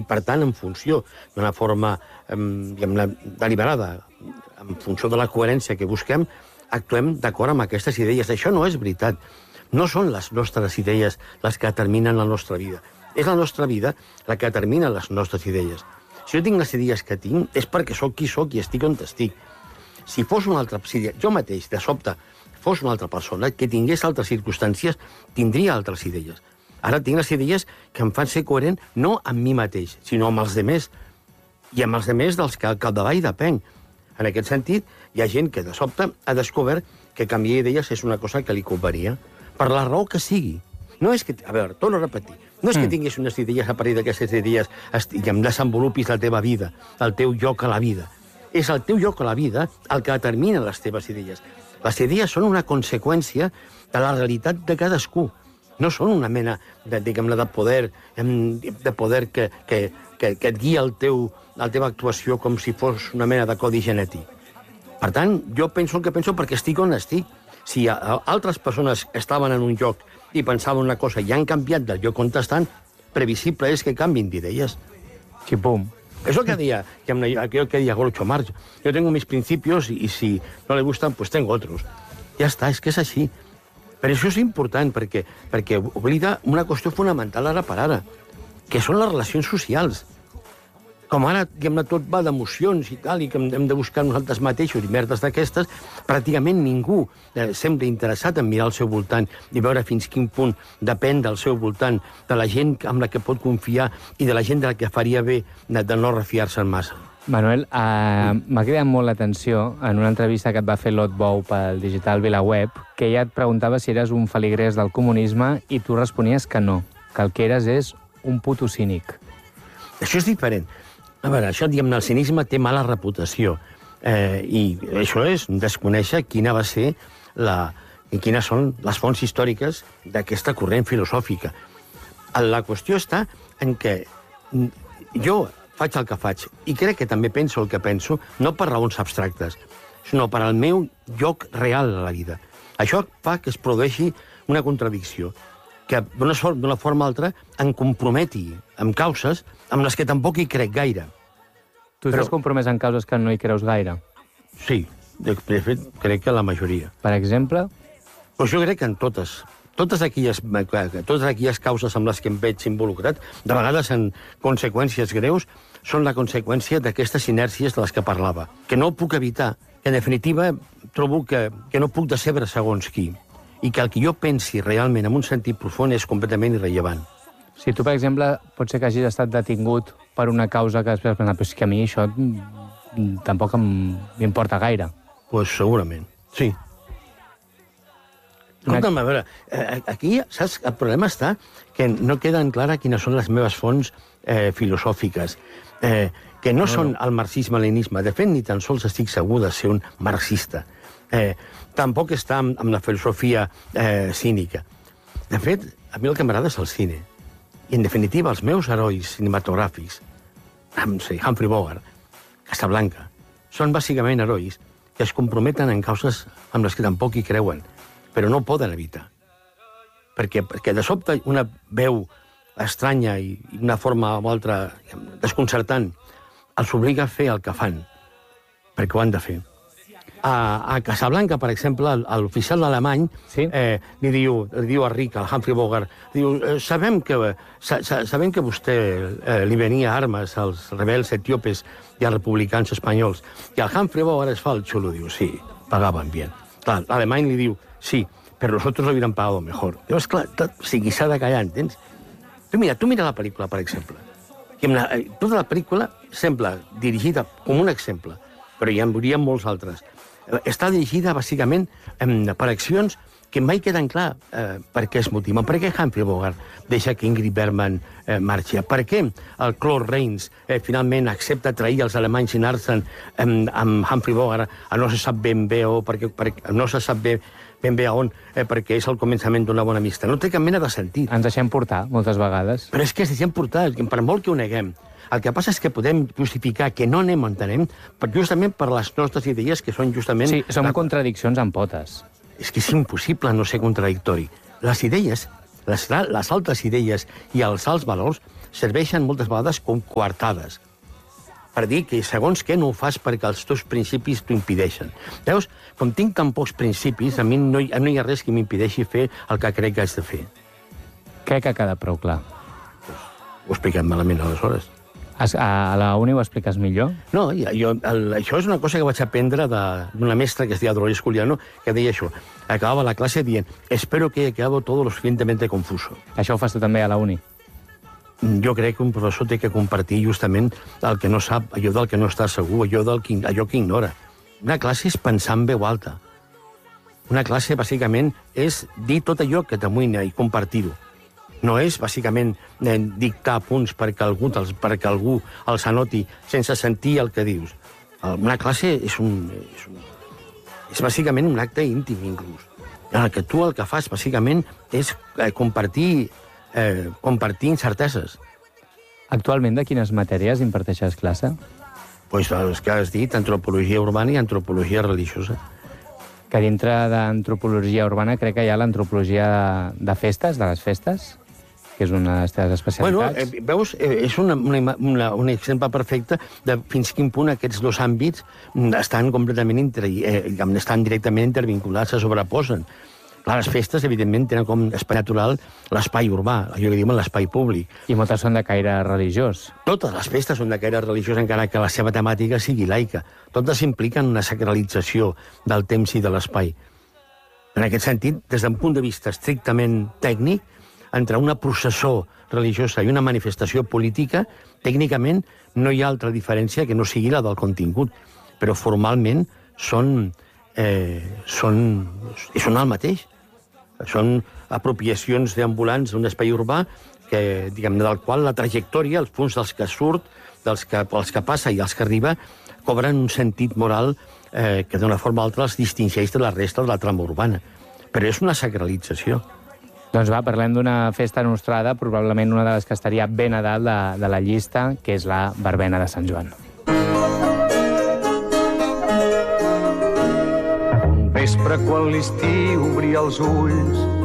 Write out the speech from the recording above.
per tant, en funció d'una forma deliberada, en funció de la coherència que busquem, actuem d'acord amb aquestes idees. Això no és veritat. No són les nostres idees les que determinen la nostra vida. És la nostra vida la que determina les nostres idees. Si jo tinc les idees que tinc, és perquè sóc qui sóc i estic on estic. Si fos una altra... Si jo mateix, de sobte, fos una altra persona que tingués altres circumstàncies, tindria altres idees. Ara tinc les idees que em fan ser coherent no amb mi mateix, sinó amb els demés. I amb els demés dels que al capdavall depenc. En aquest sentit, hi ha gent que de sobte ha descobert que canviar idees és una cosa que li convenia. Per la raó que sigui. No és que... A veure, torno a repetir. No és que tinguis unes idees a partir d'aquestes idees i em desenvolupis la teva vida, el teu lloc a la vida. És el teu lloc a la vida el que determina les teves idees. Les idees són una conseqüència de la realitat de cadascú. No són una mena de poder que et guia la teva actuació com si fos una mena de codi genètic. Per tant, jo penso el que penso perquè estic on estic. Si altres persones estaven en un lloc i pensaven una cosa i han canviat del lloc on estan, previsible és que canvin d'idees. Xipum. Eso que decía Groucho Marx. Yo tengo mis principios y si no le gustan, pues tengo otros. Ja està, és que és així. Però això és important perquè oblida una qüestió fonamental ara per ara, que són les relacions socials. Com ara, tot va d'emocions i tal, i que hem de buscar nosaltres mateixos i merdes d'aquestes, pràcticament ningú sembla interessat en mirar al seu voltant i veure fins quin punt depèn del seu voltant, de la gent amb la que pot confiar i de la gent de la que faria bé de no refiar-se'n massa. Manuel, m'ha cridat molt l'atenció en una entrevista que et va fer Lot Bou pel Digital VilaWeb, que ella et preguntava si eres un feligrès del comunisme i tu responies que no, que el que eres és un puto cínic. Això és diferent. A veure, això, diguem-ne, el cinisme té mala reputació. I això és desconèixer quina va ser i quines són les fonts històriques d'aquesta corrent filosòfica. La qüestió està en que jo faig el que faig i crec que també penso el que penso, no per raons abstractes, sinó per al meu lloc real a la vida. Això fa que es produeixi una contradicció, que d'una forma o altra em comprometi amb causes amb les que tampoc hi crec gaire. Tu estàs compromès en causes que no hi creus gaire? Sí, de fet, crec que la majoria. Per exemple? Pues jo crec que en totes. Totes aquelles causes amb les que em veig involucrat, de vegades en conseqüències greus, són la conseqüència d'aquestes inèrcies de les que parlava, que no puc evitar, que en definitiva trobo que no puc decebre segons qui, i que el que jo pensi realment en un sentit profund és completament irrellevant. Si tu, per exemple, pot ser que hagis estat detingut per una causa que després pensar, però és que a mi això tampoc m'importa gaire. Pues segurament, sí. Escolta'm, a veure, aquí, saps, el problema està que no queden clares quines són les meves fonts filosòfiques, que no són el marxisme-leninisme. De fet, ni tan sols estic segur de ser un marxista. Tampoc està amb la filosofia cínica. De fet, a mi el que m'agrada és el cine. I, en definitiva, els meus herois cinematogràfics, Humphrey Bogart, Casablanca, són bàsicament herois que es comprometen en causes amb les que tampoc hi creuen, però no poden evitar. Perquè de sobte una veu estranya i d'una forma o altra desconcertant els obliga a fer el que fan, perquè ho han de fer. A Casablanca, per exemple, l'oficial alemany li diu a Rick, al Humphrey Bogart, diu, sabem que vostè li venia armes als rebels etíopes i als republicans espanyols. I el Humphrey Bogart es fa el xulo, diu, sí, pagaban bien. Clar, l'alemany li diu, sí, però nosotros lo hubieran pagado mejor. Llavors, clar, si s'ha de callar, entens? Tu mira la pel·lícula, per exemple. Tota la pel·lícula sembla dirigida com un exemple, però hi hauria molts altres. Està dirigida, bàsicament, per accions que mai queden clar per què es motiven. Per què Humphrey Bogart deixa que Ingrid Bergman marxi? Per què el Claude Rains finalment accepta trair els alemanys i anar-se'n amb Humphrey Bogart a no se sap ben bé no se sap ben bé a on, perquè és el començament d'una bona amistat. No té cap mena de sentit. Ens deixem portar, moltes vegades. Però és que ens deixem portar, per molt que ho neguem. El que passa és que podem justificar que no anem on anem justament per les nostres idees, que són justament... Sí, són contradiccions en potes. És que és impossible no ser contradictori. Les idees, les altres idees i els alts valors serveixen moltes vegades com coartades, per dir que segons què no ho fas perquè els teus principis t'ho impedeixen. Veus? Com tinc tan pocs principis, a mi no hi ha res que m'impedeixi fer el que crec que haig de fer. Crec que ha quedat prou clar. Ho he explicat malament, aleshores. A la uni ho expliques millor? No, això és una cosa que vaig aprendre d'una mestra que es deia Dolores Juliano, que deia això. Acabava la classe dient espero que haya quedado todo lo suficientemente confuso. Això ho fas tu també a la uni? Jo crec que un professor té que compartir justament el que no sap, allò del que no està segur, allò que ignora. Una classe és pensar en veu alta. Una classe, bàsicament, és dir tot allò que t'amoïna i compartir-ho. No és, bàsicament, dictar punts perquè algú els anoti sense sentir el que dius. Una classe és bàsicament un acte íntim, inclús. En el que tu el que fas, bàsicament, és compartir incerteses. Actualment, de quines matèries imparteixes classe? Doncs les que has dit, antropologia urbana i antropologia religiosa. Que dintre d'antropologia urbana crec que hi ha l'antropologia de festes, de les festes, que és una de les teves especialitats. Bueno, veus, és un exemple perfecte de fins quin punt aquests dos àmbits estan completament estan directament intervinculats, se sobreposen. Clar, les festes, evidentment, tenen com espai natural l'espai urbà, allò que diuen l'espai públic. I moltes són de caire religiós. Totes les festes són de caire religiós, encara que la seva temàtica sigui laica. Totes impliquen una sacralització del temps i de l'espai. En aquest sentit, des d'un punt de vista estrictament tècnic, entre una processó religiosa i una manifestació política, tècnicament no hi ha altra diferència que no sigui la del contingut, però formalment són el mateix. Són apropiacions d'ambulants d'un espai urbà que, diguem-ne, del qual la trajectòria, els punts dels que surt, pels que passa i els que arriba, cobren un sentit moral que d'una forma o altra els distingeix de la resta de la trama urbana. Però és una sacralització. Doncs va, parlem d'una festa nostrada, probablement una de les que estaria ben a dalt de la llista, que és la verbena de Sant Joan. Un vespre quan l'estiu obria els ulls